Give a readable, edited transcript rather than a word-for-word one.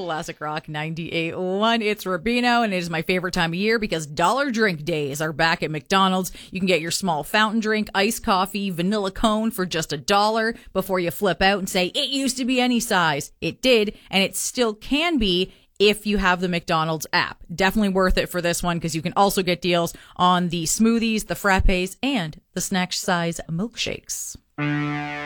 Classic Rock 98.1. It's Rubino, and it is my favorite time of year because Dollar Drink Days are back at McDonald's. You can get your small fountain drink, iced coffee, vanilla cone for just $1 before you flip out and say, it used to be any size. It did, and it still can be if you have the McDonald's app. Definitely worth it for this one because you can also get deals on the smoothies, the frappes, and the snack size milkshakes.